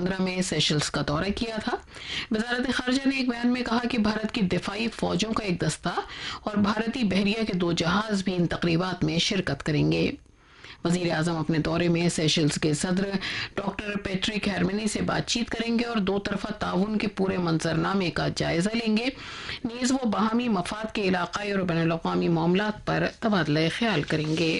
2015 में सेशल्स का दौरा किया था। वजारत खारजा ने एक बयान में कहा कि भारत की दिफाई फौजों का एक दस्ता और भारतीय बहरिया के 2 जहाज भी इन तकरीबात में शिरकत करेंगे। वजीर आजम अपने दौरे में सेशल्स के सदर डॉक्टर पैट्रिक हेरमिनी से बातचीत करेंगे और 2 तरफा ताउन के पूरे मंजरनामे का जायजा लेंगे। नीज वो बाहमी मफाद के इलाकाई और बैनुल-अक़वामी मामलात पर तबादला ख्याल करेंगे।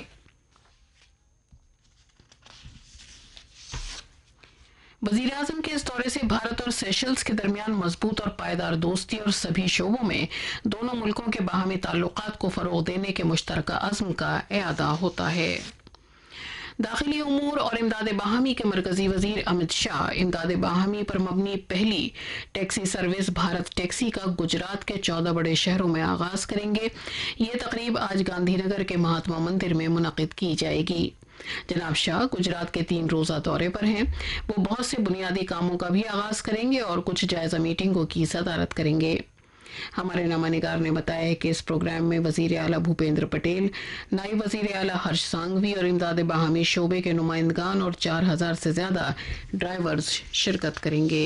वजीर आजम के इस दौरे से भारत और सेशल्स के दरमियान मजबूत और पायदार दोस्ती और सभी शोबों में दोनों मुल्कों के बाहमी ताल्लुकात को फरोग देने के मुश्तरका अज़्म का इआदा होता है। दाखिली उमूर और इमदाद बाहमी के मरकजी वजीर अमित शाह इमदाद बाहमी पर मबनी पहली टैक्सी सर्विस भारत टैक्सी का गुजरात के 14 बड़े शहरों में आगाज करेंगे। ये तकरीब आज गांधी नगर के महात्मा मंदिर में मुनक़िद की जाएगी। जनाब शाह गुजरात के 3 रोज़ा दौरे पर हैं। वो बहुत से बुनियादी कामों का भी आगाज करेंगे और कुछ जायजा मीटिंगों की सदारत करेंगे। हमारे नामानिगार ने बताया है कि इस प्रोग्राम में वजीर आला भूपेंद्र पटेल, नायब वजीर आला हर्ष सांघवी और इमदाद बाहमी शोबे के नुमाइंदगान और 4000 से ज्यादा ड्राइवर्स शिरकत करेंगे।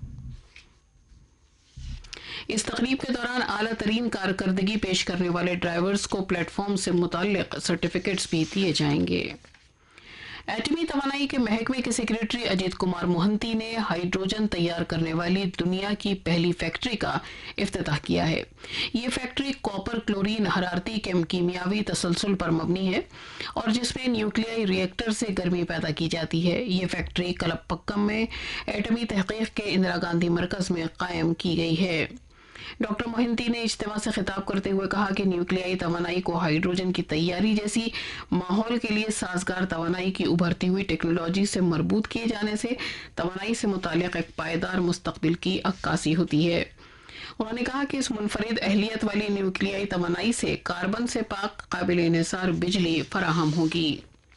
इस तकरीब के दौरान आला तरीन कारकर्दगी पेश करने वाले ड्राइवर्स को प्लेटफॉर्म से मुताल्लिक सर्टिफिकेट्स भी दिए जाएंगे। एटमी तवानाई के महकमे के सेक्रेटरी अजीत कुमार मोहंती ने हाइड्रोजन तैयार करने वाली दुनिया की पहली फैक्ट्री का इफ्तिताह किया है। ये फैक्ट्री कॉपर क्लोरीन हरारती कीमियावी तसलसल पर मबनी है और जिसमें न्यूक्लियाई रिएक्टर से गर्मी पैदा की जाती है। ये फैक्ट्री कलपक्कम में एटमी तहकीक के इंदिरा गांधी मरकज में कायम की गई है। डॉक्टर मोहिंती ने इज्तिमा से खिताब करते हुए कहा कि न्यूक्लियाई तवानाई को हाइड्रोजन की तैयारी जैसी माहौल के लिए साजगार तवानाई की उभरती हुई टेक्नोलॉजी से मरबूत किए जाने से तवानाई से मुताल्लिक एक पायदार मुस्तकबिल की अक्कासी होती है। उन्होंने कहा कि इस मुनफरिद अहलियत वाली न्यूक्लियाई तवानाई से कार्बन से पाक काबिल इन्हिसार बिजली फराहम होगी।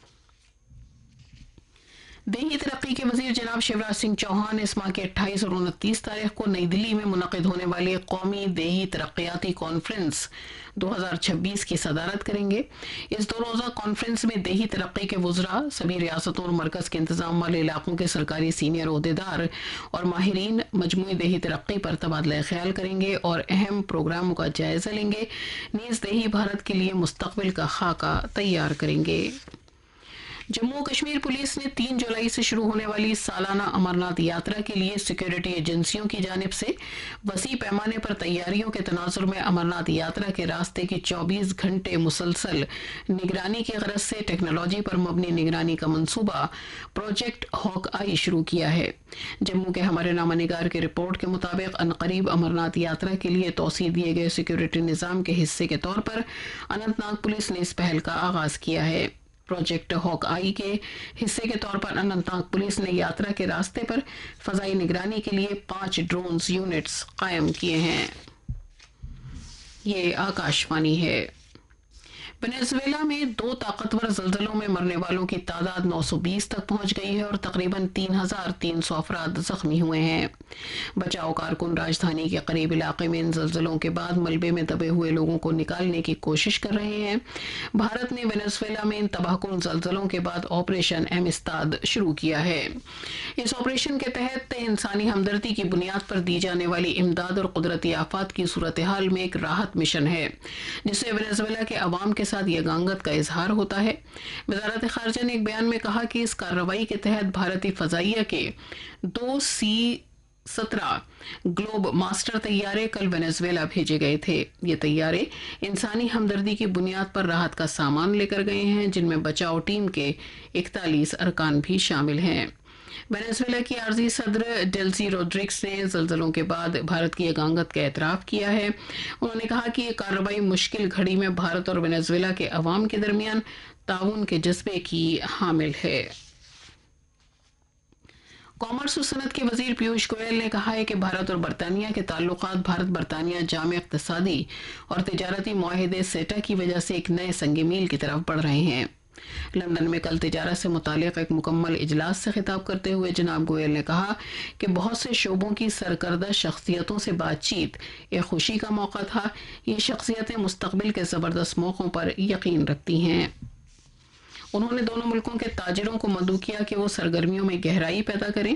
देही तरक्की के वजीर जनाब शिवराज सिंह चौहान इस माह के 28 और 29 तारीख को नई दिल्ली में मुनक़िद होने वाली कौमी देही तरक्याती कॉन्फ्रेंस 2026 की सदारत करेंगे। इस 2 रोज़ा कॉन्फ्रेंस में देही तरक्की के वज़रा, सभी रियासतों और मरकज़ के इंतजाम वाले इलाकों के सरकारी सीनियर ओहदेदार और माहिरीन मजमूई देही तरक्की पर तबादला ख्याल करेंगे और अहम प्रोग्रामों का जायजा लेंगे। नीज़ देही भारत के लिए मुस्तक़बिल का खाका तैयार करेंगे। जम्मू कश्मीर पुलिस ने 3 जुलाई से शुरू होने वाली सालाना अमरनाथ यात्रा के लिए सिक्योरिटी एजेंसियों की जानिब से वसी पैमाने पर तैयारियों के तनाजुर में अमरनाथ यात्रा के रास्ते की 24 घंटे मुसलसल निगरानी की गरज से टेक्नोलॉजी पर मबनी निगरानी का मंसूबा प्रोजेक्ट हॉक आई शुरू किया है। जम्मू के हमारे नामानिगार की रिपोर्ट के मुताबिक अनकरीब अमरनाथ यात्रा के लिए तौसीह दिए गए सिक्योरिटी निज़ाम के हिस्से के तौर पर अनंतनाग पुलिस ने इस पहल का आगाज किया है। प्रोजेक्ट हॉक आई के हिस्से के तौर पर अनंतनाग पुलिस ने यात्रा के रास्ते पर फजाई निगरानी के लिए 5 ड्रोन्स यूनिट्स कायम किए हैं। ये आकाशवाणी है। वेनेजुएला में 2 ताकतवर ज़लज़लों में मरने वालों की तादाद 920 तक पहुंच गई है और तकरीबन 3300 अफराद जख्मी हुए हैं। बचाव कारकुन राजधानी के करीब इलाके में इन ज़लज़लों के बाद मलबे में दबे हुए लोगों को निकालने की कोशिश कर रहे हैं। भारत ने वेनेजुएला में इन तबाहकुन ज़लज़लों के बाद ऑपरेशन एमिस्ताद शुरू किया है। इस ऑपरेशन के तहत इंसानी हमदर्दी की बुनियाद पर दी जाने वाली इमदाद और कुदरती आफात की सूरत हाल में एक राहत मिशन है जिससे वेनेजुएला के अवाम के साथ यगांगत का इजहार होता है। वजारत खारजा ने एक बयान में कहा कि इस कार्रवाई के तहत भारतीय फजाइया के 2 C-17 ग्लोब मास्टर तैयारे कल वेनेजुएला भेजे गए थे। ये तैयारे इंसानी हमदर्दी की बुनियाद पर राहत का सामान लेकर गए हैं जिनमें बचाव टीम के 41 अरकान भी शामिल हैं। वेनेजुएला की आर्जी सदर डेल्सी रोड्रिग्स ने ज़लज़लों के बाद भारत की यगांगत का एतराफ़ किया है। उन्होंने कहा कि ये कार्रवाई मुश्किल घड़ी में भारत और वेनेजुएला के अवाम के दरमियान ताउन के जज्बे की हामिल है। कॉमर्स और सनत के वजीर पीयूष गोयल ने कहा है कि भारत और बरतानिया के ताल्लुकात भारत बरतानिया जामे इक़्तिसादी और तिजारती मुआहिदे सेटा की वजह से एक नए संग मील की तरफ बढ़ रहे हैं। लंदन में कल तिजारत से मुतालिक एक मुकम्मल इजलास से खिताब करते हुए जनाब गोयल ने कहा कि बहुत से शोबों की सरकर्दा शख्सियतों से बातचीत एक खुशी का मौका था। ये शख्सियतें मुस्तकबिल के ज़बरदस्त मौक़ों पर यकीन रखती हैं। उन्होंने दोनों मुल्कों के ताजिरों को मदऊ किया कि वो सरगर्मियों में गहराई पैदा करें